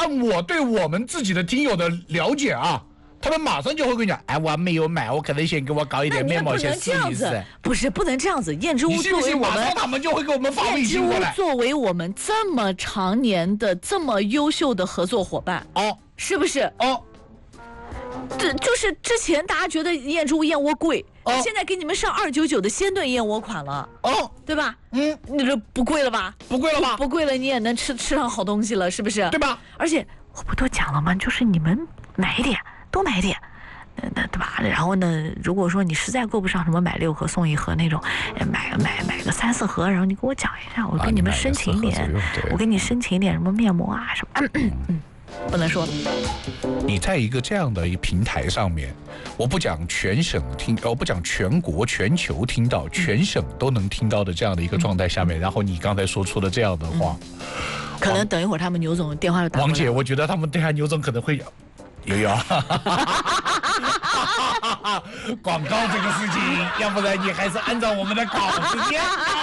按我对我们自己的听友的了解啊，他们马上就会跟你讲，哎，我没有买，我可能先给我搞一点面膜先试一试。 不是不能这样子，燕之屋作为我们， 马上他们就会给我们发微信过来。 作为我们这么常年的、这么优秀的合作伙伴， 哦， 是不是？ 哦。 就是之前大家觉得燕之屋燕窝贵，现在给你们上299的鲜炖燕窝款了，对吧？你这不贵了吧？ 不贵了吧？ 不贵了，你也能吃上好东西了，是不是？ 对吧？ 而且我不都讲了吗？就是你们买一点，多买一点，对吧？然后呢，如果说你实在够不上什么买6盒送1盒那种，买个3、4盒，然后你给我讲一下，我给你们申请一点，我给你申请一点什么面膜啊什么。不能说了。 你在一个这样的一个平台上面，我不讲全省听，我不讲全国、全球听到，全省都能听到的这样的一个状态下面，然后你刚才说出了这样的话， 可能等一会儿他们牛总电话就打过来。 王姐，我觉得他们等下牛总可能会有广告这个事情，要不然你还是按照我们的稿子念。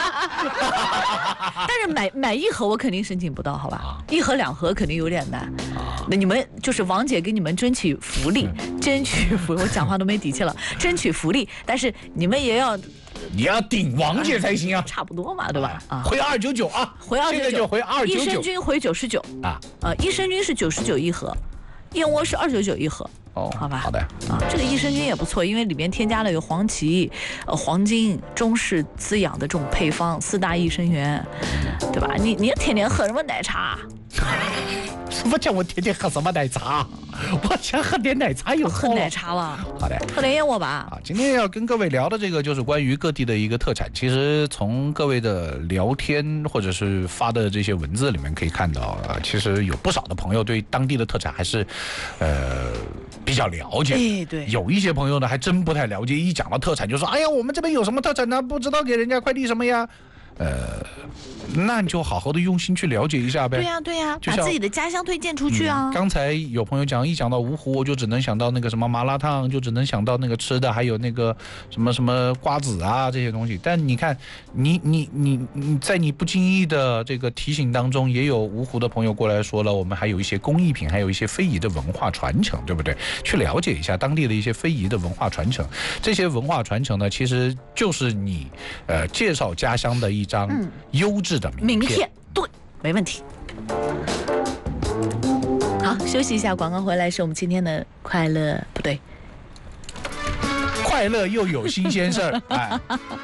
但是买1盒我肯定申请不到，好吧？1盒2盒肯定有点难。那你们就是王姐给你们争取福利，我讲话都没底气了，争取福利，但是你们也要。 你要顶王姐才行啊， 差不多嘛，对吧？ 回299啊， 回299， 现在就回299， 益生菌回99啊，益生菌是991盒，燕窝是2991盒。好吧， 好的这个益生菌也不错，因为里面添加了有黄芪、黄金、中式滋养的这种配方，4大益生元，对吧？你天天喝什么奶茶？ 什么叫我天天喝什么奶茶？我想喝点奶茶， 喝奶茶了。 好的， 喝点燕窝吧。 今天要跟各位聊的这个就是关于各地的一个特产。其实从各位的聊天或者是发的这些文字里面可以看到，其实有不少的朋友对当地的特产还是，比较了解。 对。 有一些朋友呢还真不太了解，一讲到特产就说：“哎呀，我们这边有什么特产呢？不知道给人家快递什么呀。”那你就好好的用心去了解一下呗。 对呀，把自己的家乡推荐出去啊。 刚才有朋友讲，一讲到芜湖，我就只能想到那个什么麻辣烫，就只能想到那个吃的，还有那个什么瓜子啊这些东西。但你看，你在你不经意的这个提醒当中，也有芜湖的朋友过来说了，我们还有一些工艺品，还有一些非遗的文化传承，对不对？去了解一下当地的一些非遗的文化传承。这些文化传承呢，其实就是你介绍家乡的一张优质的名片。 对，没问题。好，休息一下，广告回来是我们今天的快乐，不对， 快乐又有新鲜事儿。